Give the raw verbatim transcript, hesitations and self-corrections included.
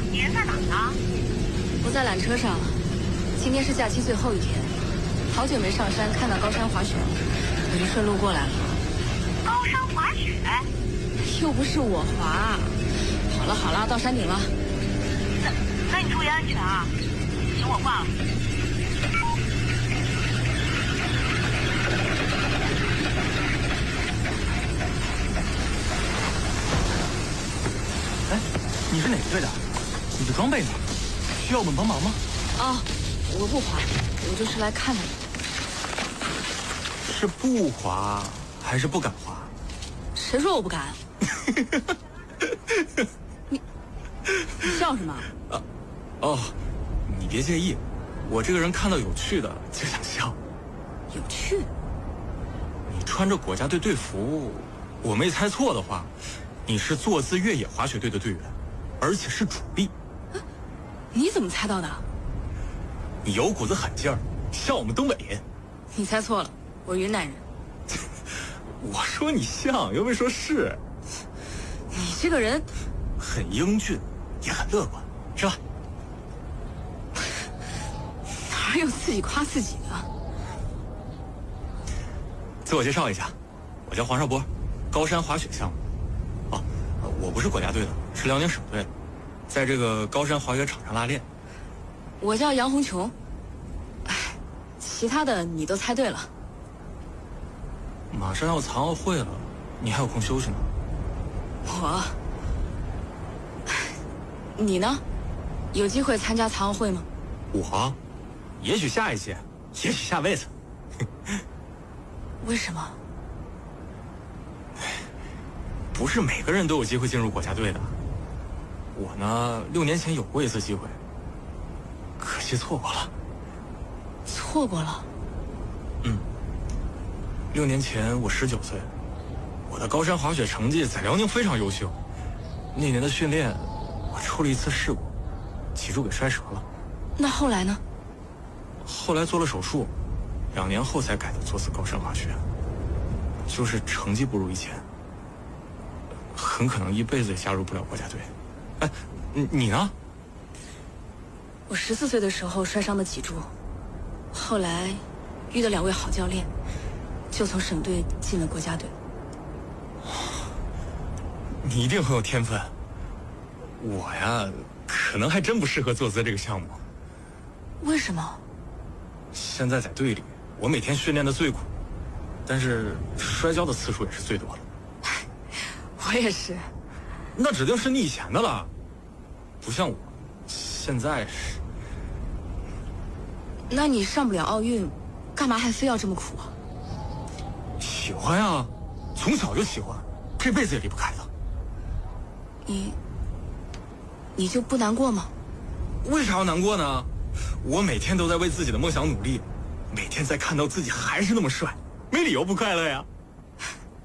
你人在哪儿呢？ 我在缆车上，今天是假期最后一天，好久没上山看到高山滑雪了，我就顺路过来了。 高山滑雪？ 又不是我滑。好了好了，到山顶了。 那那你注意安全啊！行，我挂了。 哎，你是哪个队的？你的装备呢？需要我们帮忙吗？ 哦，我不滑，我就是来看看你。 是不滑还是不敢滑？ 谁说我不敢？你你笑什么？ 啊，哦，你别介意，我这个人看到有趣的就想笑。 有趣？ 你穿着国家队队服，我没猜错的话，你是坐姿越野滑雪队的队员，而且是主力。 你怎么猜到的？ 你有股子狠劲儿，像我们东北人。 你猜错了，我云南人。 我说你像，又没说是。 你这个人很英俊，也很乐观，是吧？ 哪有自己夸自己的？ 自我介绍一下，我叫黄少波，高山滑雪项目。哦，我不是国家队的，是辽宁省队的，在这个高山滑雪场上拉练。 我叫杨红琼。哎，其他的你都猜对了。 马上要残奥会了，你还有空休息吗？ 我，你呢？有机会参加残奥会吗？ 我，也许下一届，也许下辈子。 为什么？ 不是每个人都有机会进入国家队的。我呢，六年前有过一次机会，可惜错过了。 错过了？ 嗯。六年前我十九岁，我的高山滑雪成绩在辽宁非常优秀。那年的训练，我出了一次事故，脊柱给摔折了。 那后来呢？ 后来做了手术，两年后才改的坐姿高山滑雪。就是成绩不如以前，很可能一辈子也加入不了国家队。哎，你呢？ 我十四岁的时候摔伤的脊柱，后来遇到两位好教练，就从省队进了国家队。 你一定很有天分。我呀，可能还真不适合坐姿这个项目。 为什么？ 现在在队里，我每天训练的最苦，但是摔跤的次数也是最多的。 我也是。 那指定是你以前的了，不像我，现在是。 那你上不了奥运，干嘛还非要这么苦啊？ 喜欢呀，从小就喜欢，这辈子也离不开的。 你，你就不难过吗？ 为啥要难过呢？我每天都在为自己的梦想努力，每天在看到自己还是那么帅，没理由不快乐呀。